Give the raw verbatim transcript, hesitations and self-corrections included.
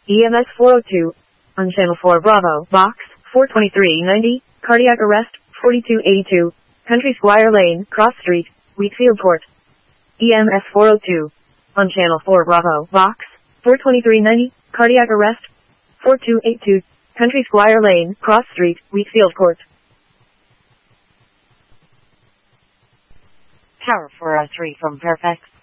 E M S four oh two. On Channel four Bravo, Box four twenty-three ninety, cardiac arrest, forty-two eighty-two, Country Squire Lane, Cross Street, Wheatfield Court. E M S four oh two. On Channel four Bravo, Box four twenty-three ninety, cardiac arrest, forty-two eighty-two, Country Squire Lane, Cross Street, Wheatfield Court. Tower four oh three from Fairfax.